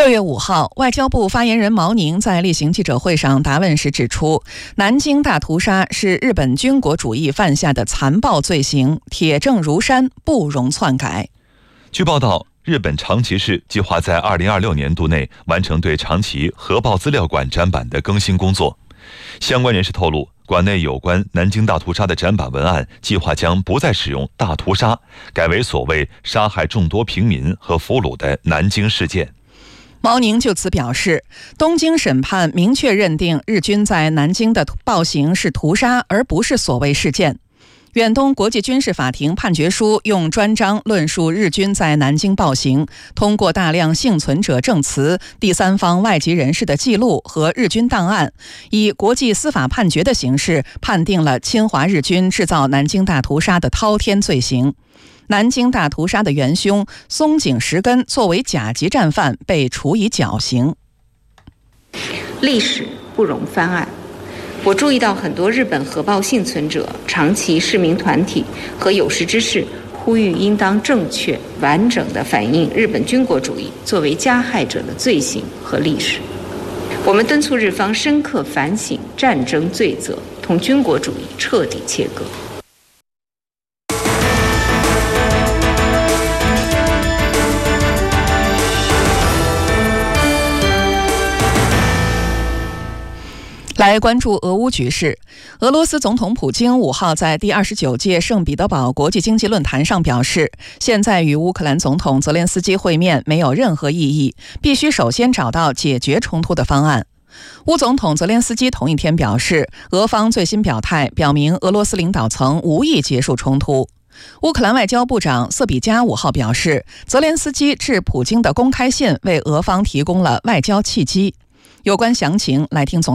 6月5号，外交部发言人毛宁在例行记者会上答问时指出，南京大屠杀是日本军国主义犯下的残暴罪行，铁证如山，不容篡改。 据报道，日本长崎市计划在2026年度内完成对长崎核爆资料馆展板的更新工作。相关人士透露，馆内有关南京大屠杀的展板文案计划将不再使用大屠杀，改为所谓杀害众多平民和俘虏的南京事件。 毛宁就此表示，东京审判明确认定日军在南京的暴行是屠杀，而不是所谓事件。远东国际军事法庭判决书用专章论述日军在南京暴行，通过大量幸存者证词、第三方外籍人士的记录和日军档案，以国际司法判决的形式判定了侵华日军制造南京大屠杀的滔天罪行。南京大屠杀的元凶松井石根作为甲级战犯被处以绞刑。 历史不容翻案。我注意到很多日本核爆幸存者、长崎市民团体和有识之士呼吁应当正确完整地反映日本军国主义作为加害者的罪行和历史。我们敦促日方深刻反省战争罪责，同军国主义彻底切割。 来关注俄乌局势。俄罗斯总统普京5号在第29届圣彼得堡国际经济论坛上表示，现在与乌克兰总统泽连斯基会面没有任何意义，必须首先找到解决冲突的方案。乌总统泽连斯基同一天表示，俄方最新表态表明俄罗斯领导层无意结束冲突。乌克兰外交部长瑟比加5号表示，泽连斯基致普京的公开信为俄方提供了外交契机。有关详情，来听总